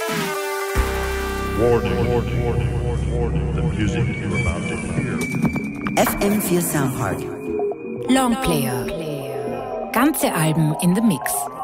Warning. The music you're about to hear. FM4 Soundpark. Longplayer. Ganze Alben in the Mix.